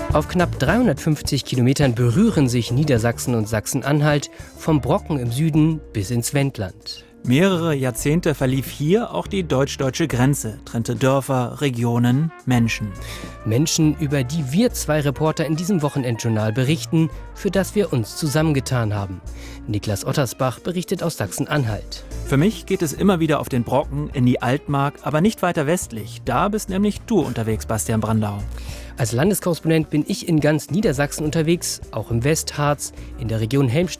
Auf knapp 350 Kilometern berühren sich Niedersachsen und Sachsen-Anhalt vom Brocken im Süden bis ins Wendland. Mehrere Jahrzehnte verlief hier auch die deutsch-deutsche Grenze, trennte Dörfer, Regionen, Menschen. Menschen, über die wir zwei Reporter in diesem Wochenendjournal berichten, für das wir uns zusammengetan haben. Niklas Ottersbach berichtet aus Sachsen-Anhalt. Für mich geht es immer wieder auf den Brocken, in die Altmark, aber nicht weiter westlich. Da bist nämlich du unterwegs, Bastian Brandau. Als Landeskorrespondent bin ich in ganz Niedersachsen unterwegs, auch im Westharz, in der Region Helmstedt